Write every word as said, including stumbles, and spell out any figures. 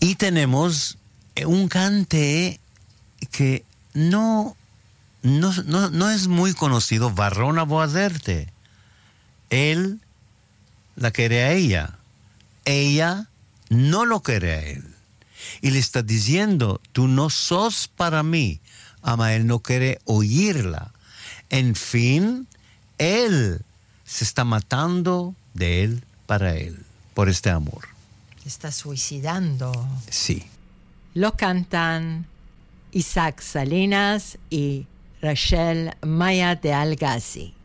Y tenemos un cante que no, no, no, no es muy conocido, Varrona Boaderte. Él la quiere a ella. Ella no lo quiere a él. Y le está diciendo, tú no sos para mí. Ama, él no quiere oírla. En fin, él se está matando de él para él, por este amor. Se está suicidando. Sí. Lo cantan Isaac Salinas y Rachel Maya de Algassi.